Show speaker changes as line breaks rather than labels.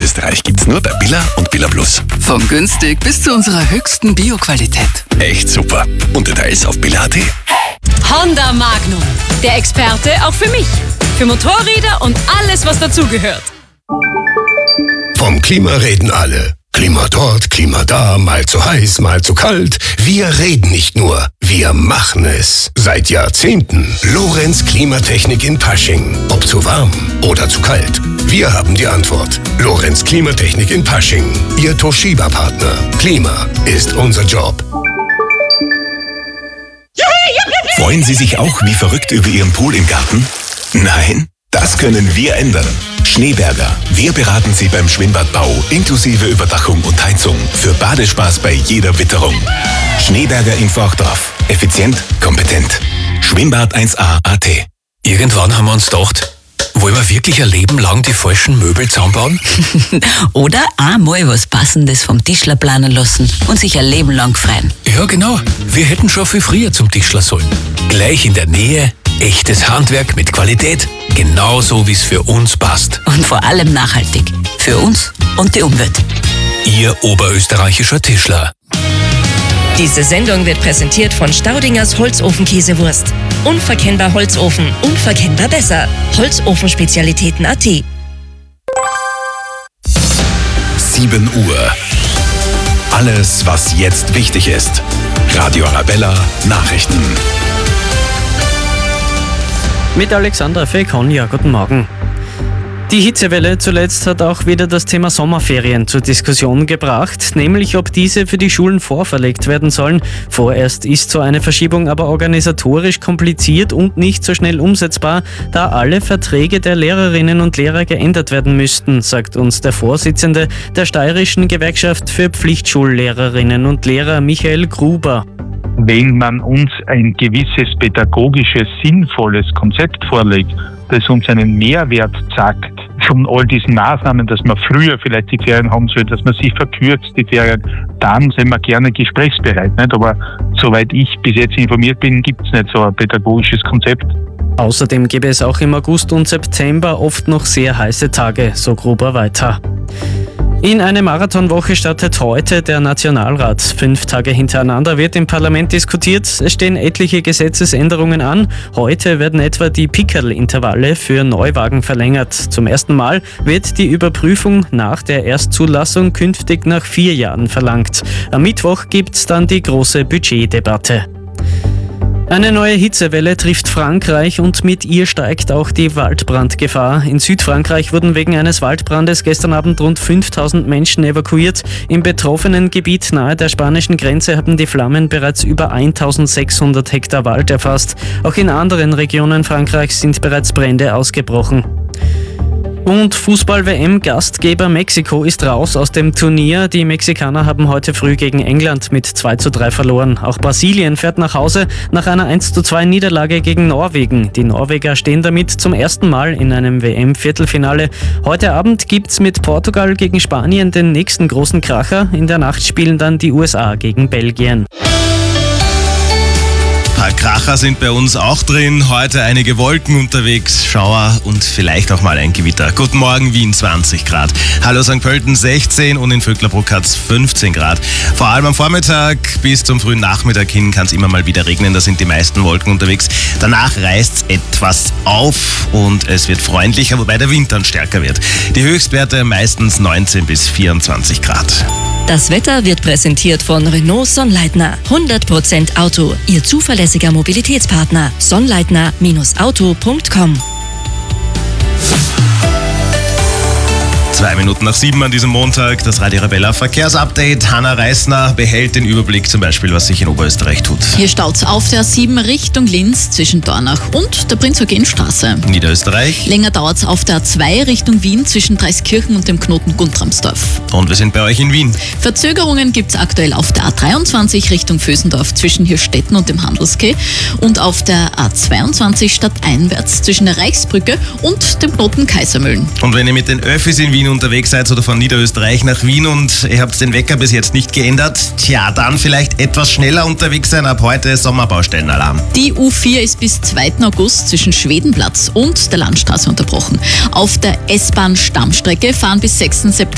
Oberösterreich gibt's nur bei Billa und Billa Plus.
Von günstig bis zu unserer höchsten Bioqualität.
Echt super. Und Details auf billa.at.
Honda Magnum. Der Experte auch für mich. Für Motorräder und alles, was dazugehört.
Vom Klima reden alle. Klima dort, Klima da, mal zu heiß, mal zu kalt. Wir reden nicht nur, wir machen es. Seit Jahrzehnten. Lorenz Klimatechnik in Pasching. Ob zu warm oder zu kalt. Wir haben die Antwort. Lorenz Klimatechnik in Pasching. Ihr Toshiba-Partner. Klima ist unser Job.
Freuen Sie sich auch wie verrückt über Ihren Pool im Garten? Nein? Das können wir ändern. Schneeberger. Wir beraten Sie beim Schwimmbadbau inklusive Überdachung und Heizung für Badespaß bei jeder Witterung. Schneeberger Info auch drauf. Effizient, kompetent. Schwimmbad 1A.at.
Irgendwann haben wir uns gedacht, wollen wir wirklich ein Leben lang die falschen Möbel zusammenbauen?
Oder einmal was Passendes vom Tischler planen lassen und sich ein Leben lang freuen.
Ja, genau. Wir hätten schon viel früher zum Tischler sollen. Gleich in der Nähe, echtes Handwerk mit Qualität, genauso wie es für uns passt.
Und vor allem nachhaltig. Für uns und die Umwelt.
Ihr oberösterreichischer Tischler.
Diese Sendung wird präsentiert von Staudingers Holzofenkäsewurst. Unverkennbar Holzofen, unverkennbar besser. Holzofenspezialitäten.at.
7 Uhr. Alles, was jetzt wichtig ist. Radio Arabella Nachrichten.
Mit Alexandra Fekonja, guten Morgen. Die Hitzewelle zuletzt hat auch wieder das Thema Sommerferien zur Diskussion gebracht, nämlich ob diese für die Schulen vorverlegt werden sollen. Vorerst ist so eine Verschiebung aber organisatorisch kompliziert und nicht so schnell umsetzbar, da alle Verträge der Lehrerinnen und Lehrer geändert werden müssten, sagt uns der Vorsitzende der Steirischen Gewerkschaft für Pflichtschullehrerinnen und Lehrer, Michael Gruber.
Wenn man uns ein gewisses pädagogisches, sinnvolles Konzept vorlegt, das uns einen Mehrwert sagt, von all diesen Maßnahmen, dass man früher vielleicht die Ferien haben soll, dass man sie verkürzt, die Ferien, dann sind wir gerne gesprächsbereit. Nicht? Aber soweit ich bis jetzt informiert bin, gibt es nicht so ein pädagogisches Konzept.
Außerdem gäbe es auch im August und September oft noch sehr heiße Tage, so Gruber weiter. In eine Marathonwoche startet heute der Nationalrat. 5 Tage hintereinander wird im Parlament diskutiert. Es stehen etliche Gesetzesänderungen an. Heute werden etwa die Pickerl-Intervalle für Neuwagen verlängert. Zum ersten Mal wird die Überprüfung nach der Erstzulassung künftig nach 4 Jahren verlangt. Am Mittwoch gibt's dann die große Budgetdebatte. Eine neue Hitzewelle trifft Frankreich und mit ihr steigt auch die Waldbrandgefahr. In Südfrankreich wurden wegen eines Waldbrandes gestern Abend rund 5000 Menschen evakuiert. Im betroffenen Gebiet nahe der spanischen Grenze haben die Flammen bereits über 1600 Hektar Wald erfasst. Auch in anderen Regionen Frankreichs sind bereits Brände ausgebrochen. Und Fußball-WM-Gastgeber Mexiko ist raus aus dem Turnier. Die Mexikaner haben heute früh gegen England mit 2:3 verloren. Auch Brasilien fährt nach Hause nach einer 1:2 Niederlage gegen Norwegen. Die Norweger stehen damit zum ersten Mal in einem WM-Viertelfinale. Heute Abend gibt's mit Portugal gegen Spanien den nächsten großen Kracher. In der Nacht spielen dann die USA gegen Belgien.
Ein paar Kracher sind bei uns auch drin. Heute einige Wolken unterwegs, Schauer und vielleicht auch mal ein Gewitter. Guten Morgen, Wien 20 Grad. Hallo St. Pölten 16 und in Vöcklerbruck hat es 15 Grad. Vor allem am Vormittag bis zum frühen Nachmittag hin kann es immer mal wieder regnen. Da sind die meisten Wolken unterwegs. Danach reißt es etwas auf und es wird freundlicher, wobei der Wind dann stärker wird. Die Höchstwerte meistens 19 bis 24 Grad.
Das Wetter wird präsentiert von Renault Sonnleitner. 100% Auto, Ihr zuverlässiger Mobilitätspartner. Sonnleitner-auto.com.
2 Minuten nach 7 an diesem Montag, das Radio Arabella Verkehrsupdate. Hanna Reisner behält den Überblick, zum Beispiel, was sich in Oberösterreich tut.
Hier staut's auf der 7 Richtung Linz zwischen Dornach und der Prinz-Eugen-Straße.
Niederösterreich.
Länger dauert's auf der 2 Richtung Wien zwischen Dreiskirchen und dem Knoten Guntramsdorf.
Und wir sind bei euch in Wien.
Verzögerungen gibt's aktuell auf der A23 Richtung Vösendorf zwischen Hirstetten und dem Handelskeh und auf der A22 stadteinwärts zwischen der Reichsbrücke und dem Knoten Kaisermühlen.
Und wenn ihr mit den Öffis in Wien unterwegs seid oder von Niederösterreich nach Wien und ihr habt den Wecker bis jetzt nicht geändert, tja, dann vielleicht etwas schneller unterwegs sein. Ab heute Sommerbaustellenalarm.
Die U4 ist bis 2. August zwischen Schwedenplatz und der Landstraße unterbrochen. Auf der S-Bahn-Stammstrecke fahren bis 6. September